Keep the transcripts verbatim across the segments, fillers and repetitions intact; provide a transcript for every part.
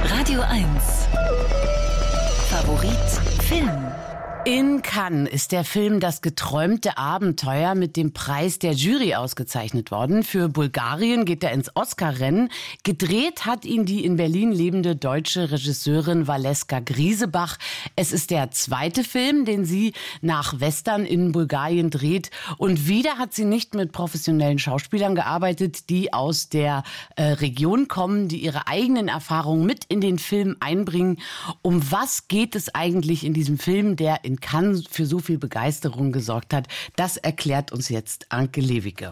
Radio eins. Favorit Film. In Cannes ist der Film Das geträumte Abenteuer mit dem Preis der Jury ausgezeichnet worden. Für Bulgarien geht er ins Oscar-Rennen. Gedreht hat ihn die in Berlin lebende deutsche Regisseurin Valeska Griesebach. Es ist der zweite Film, den sie nach Western in Bulgarien dreht. Und wieder hat sie nicht mit professionellen Schauspielern gearbeitet, die aus der äh, Region kommen, die ihre eigenen Erfahrungen mit in den Film einbringen. Um was geht es eigentlich in diesem Film, der in Cannes für so viel Begeisterung gesorgt hat? Das erklärt uns jetzt Anke Lewicke.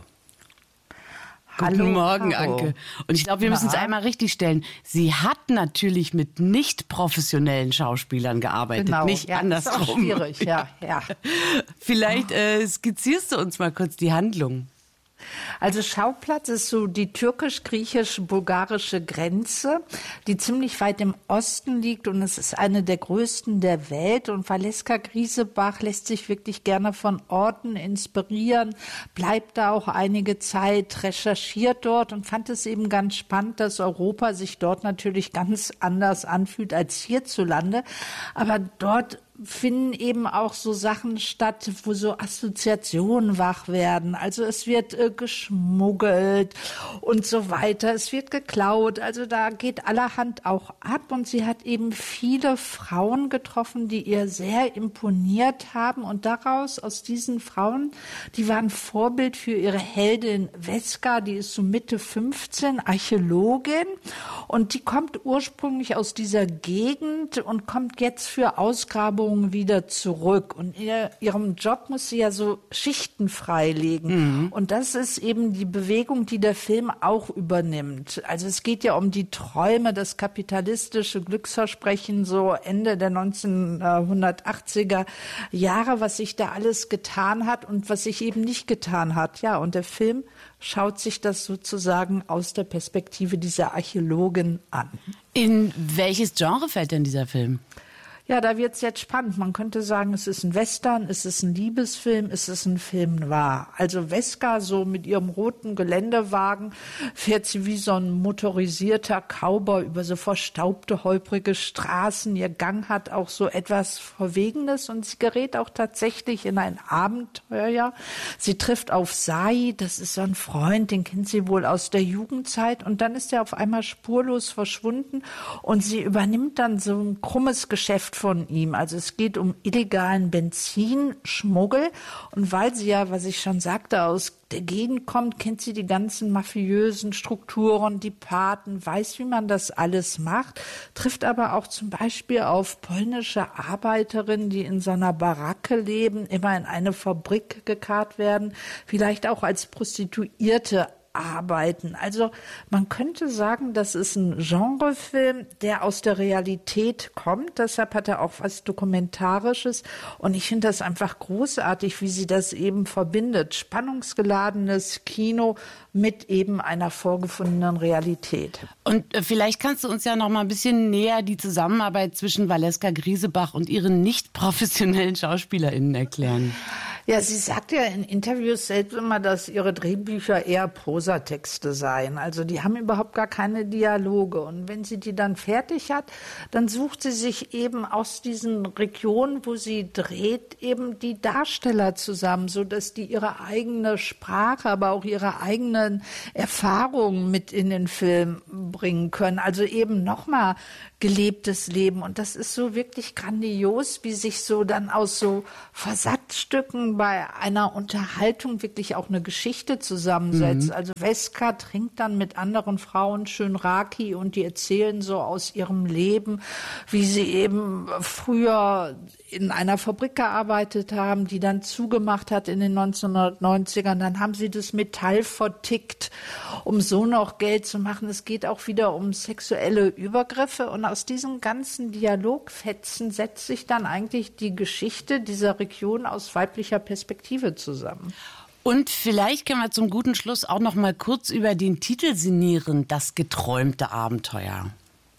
Hallo, Guten Morgen, Caro. Anke. Und ich glaube, wir müssen es einmal richtig stellen. Sie hat natürlich mit nicht professionellen Schauspielern gearbeitet, Genau. nicht Ja, andersrum. ist auch schwierig, ja, ja. Vielleicht äh, skizzierst du uns mal kurz die Handlung. Also Schauplatz ist so die türkisch-griechisch-bulgarische Grenze, die ziemlich weit im Osten liegt, und es ist eine der größten der Welt. Und Valeska Griesebach lässt sich wirklich gerne von Orten inspirieren, bleibt da auch einige Zeit, recherchiert dort und fand es eben ganz spannend, dass Europa sich dort natürlich ganz anders anfühlt als hierzulande. Aber dort finden eben auch so Sachen statt, wo so Assoziationen wach werden. Also es wird äh, geschmuggelt und so weiter. Es wird geklaut. Also da geht allerhand auch ab. Und sie hat eben viele Frauen getroffen, die ihr sehr imponiert haben. Und daraus, aus diesen Frauen, die waren Vorbild für ihre Heldin Veska. Die ist so Mitte fünfzehn, Archäologin. Und die kommt ursprünglich aus dieser Gegend und kommt jetzt für Ausgrabungen wieder zurück. Und in ihrem Job muss sie ja so Schichten freilegen. Mhm. Und das ist eben die Bewegung, die der Film auch übernimmt. Also es geht ja um die Träume, das kapitalistische Glücksversprechen, so Ende der neunzehnhundertachtziger Jahre, was sich da alles getan hat und was sich eben nicht getan hat. Ja, und der Film schaut sich das sozusagen aus der Perspektive dieser Archäologin an. In welches Genre fällt denn dieser Film? Ja, da wird's jetzt spannend. Man könnte sagen, es ist ein Western, es ist ein Liebesfilm, es ist ein Film noir. Also Veska, so mit ihrem roten Geländewagen, fährt sie wie so ein motorisierter Cowboy über so verstaubte, holprige Straßen. Ihr Gang hat auch so etwas Verwegenes und sie gerät auch tatsächlich in ein Abenteuer. Sie trifft auf Sai, das ist so ein Freund, den kennt sie wohl aus der Jugendzeit, und dann ist er auf einmal spurlos verschwunden und sie übernimmt dann so ein krummes Geschäft von ihm. Also es geht um illegalen Benzinschmuggel, und weil sie ja, was ich schon sagte, aus der Gegend kommt, kennt sie die ganzen mafiösen Strukturen, die Paten, weiß, wie man das alles macht, trifft aber auch zum Beispiel auf polnische Arbeiterinnen, die in so einer Baracke leben, immer in eine Fabrik gekarrt werden, vielleicht auch als Prostituierte arbeiten. Also man könnte sagen, das ist ein Genrefilm, der aus der Realität kommt. Deshalb hat er auch was Dokumentarisches. Und ich finde das einfach großartig, wie sie das eben verbindet. Spannungsgeladenes Kino mit eben einer vorgefundenen Realität. Und äh, vielleicht kannst du uns ja noch mal ein bisschen näher die Zusammenarbeit zwischen Valeska Griesebach und ihren nicht professionellen SchauspielerInnen erklären. Ja, sie sagt ja in Interviews selbst immer, dass ihre Drehbücher eher Prosatexte seien. Also die haben überhaupt gar keine Dialoge. Und wenn sie die dann fertig hat, dann sucht sie sich eben aus diesen Regionen, wo sie dreht, eben die Darsteller zusammen, so dass die ihre eigene Sprache, aber auch ihre eigenen Erfahrungen mit in den Film bringen können. Also eben nochmal gelebtes Leben. Und das ist so wirklich grandios, wie sich so dann aus so Versatzstücken bei einer Unterhaltung wirklich auch eine Geschichte zusammensetzt. Mhm. Also Veska trinkt dann mit anderen Frauen schön Raki und die erzählen so aus ihrem Leben, wie sie eben früher in einer Fabrik gearbeitet haben, die dann zugemacht hat in den neunzehnhundertneunzigern. Dann haben sie das Metall vertickt, um so noch Geld zu machen. Es geht auch wieder um sexuelle Übergriffe. Und aus diesen ganzen Dialogfetzen setzt sich dann eigentlich die Geschichte dieser Region aus weiblicher Perspektive zusammen. Und vielleicht können wir zum guten Schluss auch noch mal kurz über den Titel sinnieren, Das geträumte Abenteuer.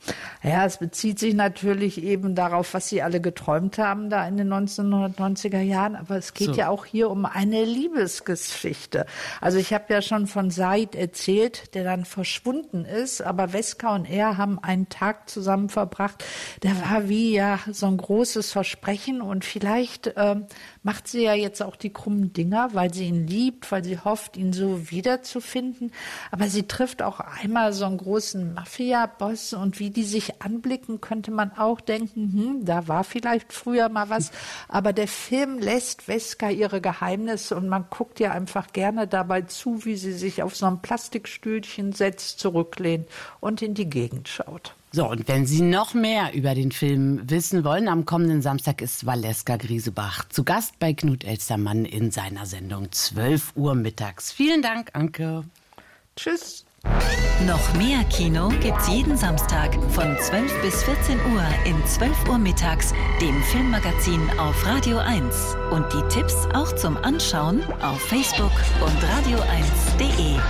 Ja, es bezieht sich natürlich eben darauf, was sie alle geträumt haben da in den neunzehnhundertneunziger Jahren. Aber es geht so. ja auch hier um eine Liebesgeschichte. Also ich habe ja schon von Said erzählt, der dann verschwunden ist. Aber Weska und er haben einen Tag zusammen verbracht. Der war wie ja so ein großes Versprechen. Und vielleicht ähm, macht sie ja jetzt auch die krummen Dinger, weil sie ihn liebt, weil sie hofft, ihn so wiederzufinden. Aber sie trifft auch einmal so einen großen Mafia-Boss und wie die sich anblicken, könnte man auch denken, hm, da war vielleicht früher mal was. Aber der Film lässt Weska ihre Geheimnisse und man guckt ihr einfach gerne dabei zu, wie sie sich auf so ein Plastikstühlchen setzt, zurücklehnt und in die Gegend schaut. So, und wenn Sie noch mehr über den Film wissen wollen, am kommenden Samstag ist Valeska Griesebach zu Gast bei Knut Elstermann in seiner Sendung zwölf Uhr mittags. Vielen Dank, Anke. Tschüss. Noch mehr Kino gibt's jeden Samstag von zwölf bis vierzehn Uhr in zwölf Uhr mittags, dem Filmmagazin auf Radio eins. Und die Tipps auch zum Anschauen auf Facebook und radio eins punkt de.